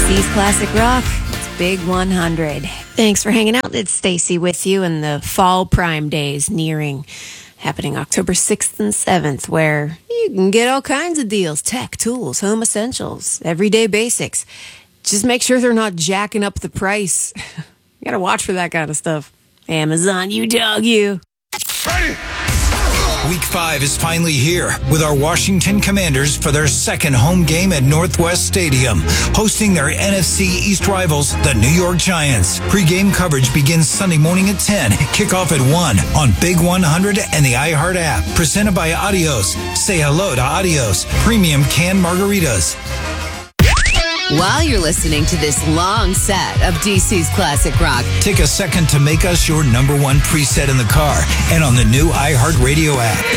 DC's Classic Rock. It's Big 100. Thanks for hanging out. It's Stacy with you, and the fall Prime Days nearing, happening October 6th and 7th, where you can get all kinds of deals. Tech, tools, home essentials, everyday basics. Just make sure they're not jacking up the price. You gotta watch for that kind of stuff. Amazon, you dog, you. Ready? Week 5 is finally here with our Washington Commanders for their second home game at Northwest Stadium, hosting their NFC East rivals, the New York Giants. Pre-game coverage begins Sunday morning at 10, kickoff at 1 on Big 100 and the iHeart app. Presented by Adios. Say hello to Adios. Premium canned margaritas. While you're listening to this long set of DC's Classic Rock, take a second to make us your number one preset in the car and on the new iHeart Radio app.